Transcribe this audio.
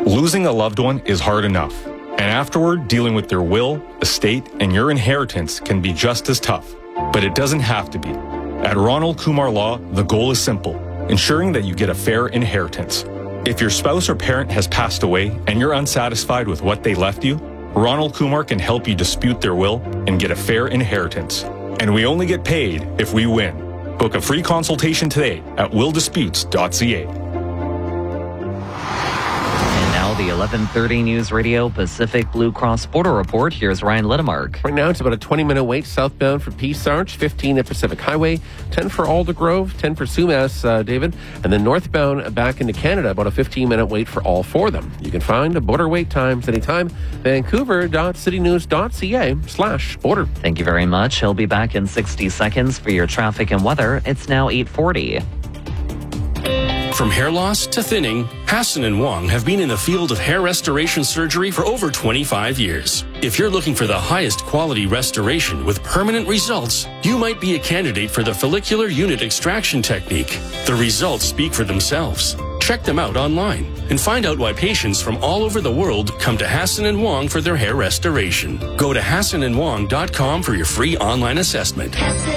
Losing a loved one is hard enough, and afterward, dealing with their will, estate, and your inheritance can be just as tough. But it doesn't have to be. At Ronald Kumar Law, the goal is simple, ensuring that you get a fair inheritance. If your spouse or parent has passed away and you're unsatisfied with what they left you, Ronald Kumar can help you dispute their will and get a fair inheritance. And we only get paid if we win. Book a free consultation today at willdisputes.ca. The 11:30 News Radio Pacific Blue Cross Border Report. Here's Ryan Littemark. Right now, it's about a 20-minute wait southbound for Peace Arch, 15 at Pacific Highway, 10 for Aldergrove, 10 for Sumas, David, and then northbound back into Canada, about a 15-minute wait for all four of them. You can find the border wait times anytime. Vancouver.citynews.ca/border. Thank you very much. He'll be back in 60 seconds for your traffic and weather. It's now 8:40. From hair loss to thinning, Hassan and Wong have been in the field of hair restoration surgery for over 25 years. If you're looking for the highest quality restoration with permanent results, you might be a candidate for the follicular unit extraction technique. The results speak for themselves. Check them out online and find out why patients from all over the world come to Hassan and Wong for their hair restoration. Go to hassanandwong.com for your free online assessment.